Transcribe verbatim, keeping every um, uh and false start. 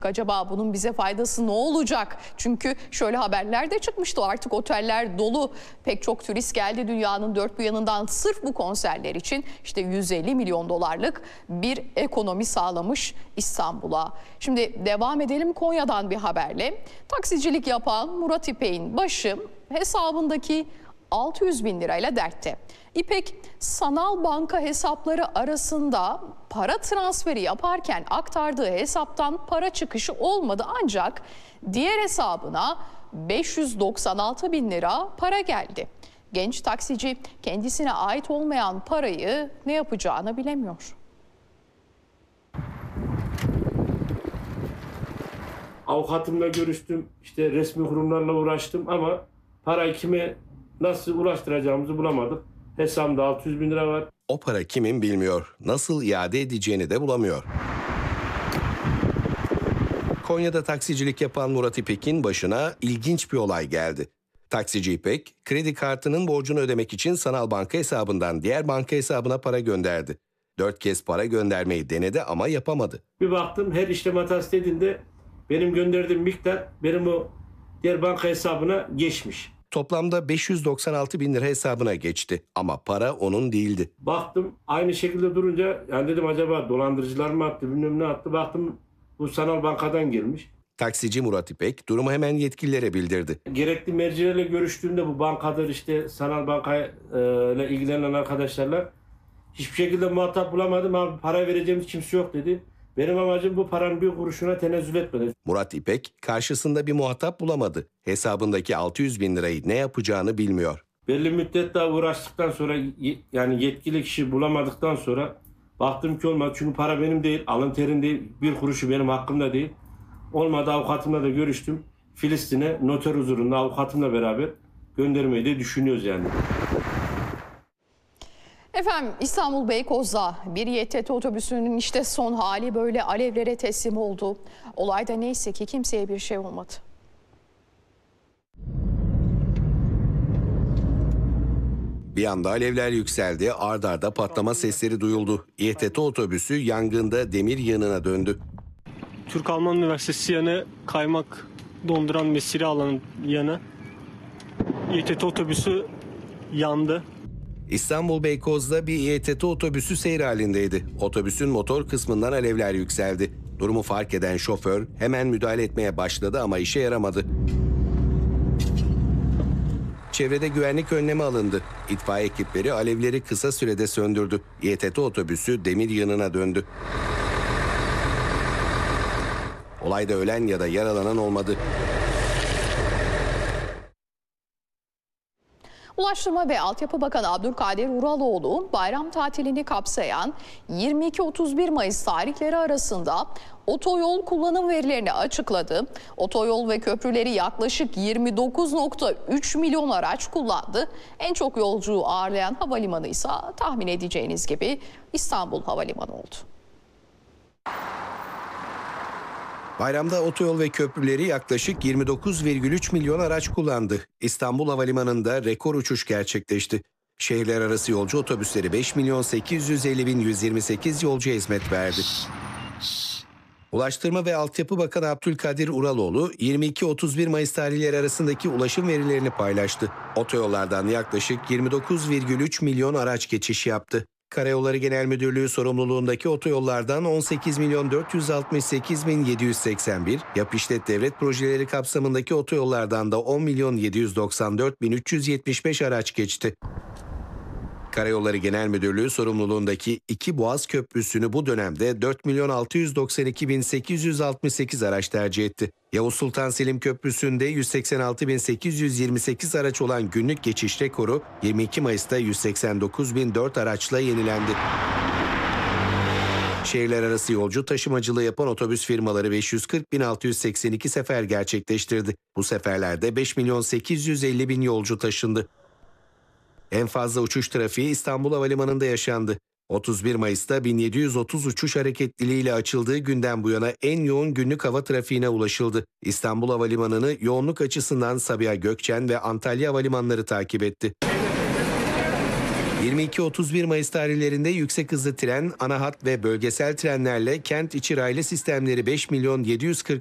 Acaba bunun bize faydası ne olacak? Çünkü şöyle haberler de çıkmıştı, artık oteller dolu. Pek çok turist geldi dünyanın dört bir yanından sırf bu konserler için. İşte yüz elli milyon dolarlık bir ekonomi sağlamış İstanbul'a. Şimdi devam edelim Konya'dan bir haberle. Taksicilik yapan Murat İpek'in başı hesabındaki altı yüz bin lirayla dertte. İpek, sanal banka hesapları arasında para transferi yaparken aktardığı hesaptan para çıkışı olmadı, ancak diğer hesabına beş yüz doksan altı bin lira para geldi. Genç taksici kendisine ait olmayan parayı ne yapacağını bilemiyor. Avukatımla görüştüm, işte resmi kurumlarla uğraştım ama parayı kime nasıl ulaştıracağımızı bulamadık. Hesabımda altı yüz bin lira var. O para kimin bilmiyor, nasıl iade edeceğini de bulamıyor. Konya'da taksicilik yapan Murat İpek'in başına ilginç bir olay geldi. Taksici İpek, kredi kartının borcunu ödemek için sanal banka hesabından diğer banka hesabına para gönderdi. Dört kez para göndermeyi denedi ama yapamadı. Bir baktım her işlem hatası dediğinde benim gönderdiğim miktar benim o diğer banka hesabına geçmiş. Toplamda beş yüz doksan altı bin lira hesabına geçti ama para onun değildi. Baktım aynı şekilde durunca, yani dedim acaba dolandırıcılar mı attı, bilmem ne attı. Baktım bu sanal bankadan gelmiş. Taksici Murat İpek durumu hemen yetkililere bildirdi. Gerekli mercilerle görüştüğümde bu bankadır işte sanal bankayla ilgilenen arkadaşlarla hiçbir şekilde muhatap bulamadım. Abi para vereceğimiz kimse yok dedi. Benim amacım bu paranın bir kuruşuna tenezzül etmedi. Murat İpek karşısında bir muhatap bulamadı. Hesabındaki altı yüz bin lirayı ne yapacağını bilmiyor. Belli müddet daha uğraştıktan sonra, yani yetkili kişi bulamadıktan sonra baktım ki olmadı. Çünkü para benim değil, alın terim değil, bir kuruşu benim hakkımda değil. Olmadı, avukatımla da görüştüm. Filistin'e noter huzurunda avukatımla beraber göndermeyi de düşünüyoruz yani. Efendim, İstanbul Beykoz'da bir Y T T otobüsünün işte son hali böyle alevlere teslim oldu. Olayda neyse ki kimseye bir şey olmadı. Bir anda alevler yükseldi, ard arda patlama sesleri duyuldu. İ T T otobüsü yangında demir yığınına döndü. Türk-Alman Üniversitesi yanı kaymak donduran mesire alanı yanı İ T T otobüsü yandı. İstanbul Beykoz'da bir İ T T otobüsü seyir halindeydi. Otobüsün motor kısmından alevler yükseldi. Durumu fark eden şoför hemen müdahale etmeye başladı ama işe yaramadı. Çevrede güvenlik önlemi alındı. İtfaiye ekipleri alevleri kısa sürede söndürdü. İ T T otobüsü demir yığınına döndü. Olayda ölen ya da yaralanan olmadı. Ulaştırma ve Altyapı Bakanı Abdülkadir Uraloğlu bayram tatilini kapsayan yirmi iki otuz bir Mayıs tarihleri arasında otoyol kullanım verilerini açıkladı. Otoyol ve köprüleri yaklaşık yirmi dokuz nokta üç milyon araç kullandı. En çok yolcuyu ağırlayan havalimanı ise tahmin edeceğiniz gibi İstanbul Havalimanı oldu. Bayramda otoyol ve köprüleri yaklaşık yirmi dokuz virgül üç milyon araç kullandı. İstanbul Havalimanı'nda rekor uçuş gerçekleşti. Şehirler arası yolcu otobüsleri beş milyon sekiz yüz elli bin yüz yirmi sekiz yolcuya hizmet verdi. Ulaştırma ve Altyapı Bakanı Abdülkadir Uraloğlu yirmi iki otuz bir Mayıs tarihleri arasındaki ulaşım verilerini paylaştı. Otoyollardan yaklaşık yirmi dokuz virgül üç milyon araç geçiş yaptı. Karayolları Genel Müdürlüğü sorumluluğundaki otoyollardan on sekiz milyon dört yüz altmış sekiz bin yedi yüz seksen bir, yap işlet devlet projeleri kapsamındaki otoyollardan da on milyon yedi yüz doksan dört bin üç yüz yetmiş beş araç geçti. Karayolları Genel Müdürlüğü sorumluluğundaki iki Boğaz Köprüsü'nü bu dönemde dört milyon altı yüz doksan iki bin sekiz yüz altmış sekiz araç tercih etti. Yavuz Sultan Selim Köprüsü'nde yüz seksen altı bin sekiz yüz yirmi sekiz araç olan günlük geçiş rekoru yirmi iki Mayıs'ta yüz seksen dokuz bin dört araçla yenilendi. Şehirler arası yolcu taşımacılığı yapan otobüs firmaları beş yüz kırk bin altı yüz seksen iki sefer gerçekleştirdi. Bu seferlerde beş milyon sekiz yüz elli bin yolcu taşındı. En fazla uçuş trafiği İstanbul Havalimanı'nda yaşandı. otuz bir Mayıs'ta bin yedi yüz otuz uçuş hareketliliğiyle açıldığı günden bu yana en yoğun günlük hava trafiğine ulaşıldı. İstanbul Havalimanı'nı yoğunluk açısından Sabiha Gökçen ve Antalya Havalimanları takip etti. yirmi iki otuz bir Mayıs tarihlerinde yüksek hızlı tren, ana hat ve bölgesel trenlerle kent içi raylı sistemleri beş milyon yedi yüz kırk